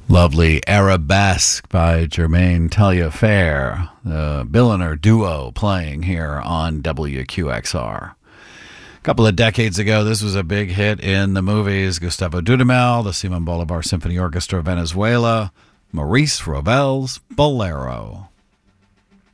Lovely Arabesque by Jermaine Taillefer, the billionaire duo playing here on WQXR. A couple of decades ago, this was a big hit in the movies. Gustavo Dudamel, the Simon Bolivar Symphony Orchestra of Venezuela, Maurice Ravel's Bolero.